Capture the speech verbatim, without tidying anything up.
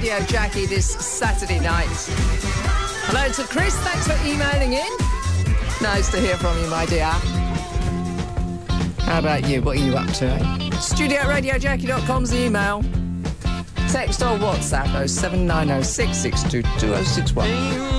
Radio Jackie this Saturday night. Hello to Chris, thanks for emailing in. Nice to hear from you, my dear. How about you? What are you up to, eh? studio at radio jackie dot com's the email. Text or WhatsApp oh seven nine oh six six two two oh six one.